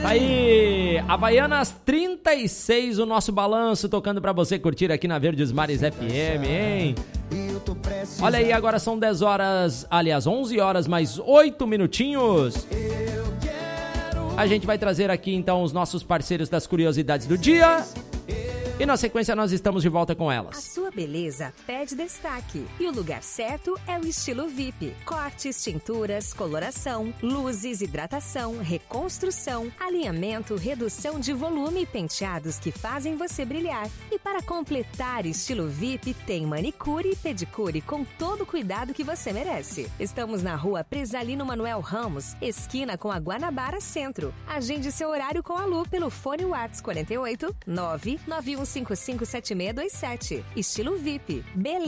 Tá aí, Havaianas 36, o nosso balanço tocando pra você curtir aqui na Verdes Mares FM, hein? Olha aí, agora são 10 horas, aliás, 11 horas mais 8 minutinhos. A gente vai trazer aqui então os nossos parceiros das curiosidades do dia. E na sequência nós estamos de volta com elas. A sua beleza pede destaque. E o lugar certo é o Estilo VIP. Cortes, tinturas, coloração, luzes, hidratação, reconstrução, alinhamento, redução de volume e penteados que fazem você brilhar. E para completar Estilo VIP, tem manicure e pedicure com todo o cuidado que você merece. Estamos na rua Presalino Manuel Ramos, esquina com a Guanabara Centro. Agende seu horário com a Lu pelo fone WhatsApp 48 991557627. Estilo VIP. Beleza.